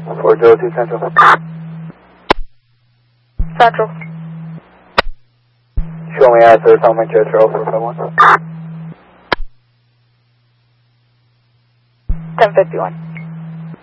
402 Central. Central. Show me answer, Solomon Charles 451. 1051.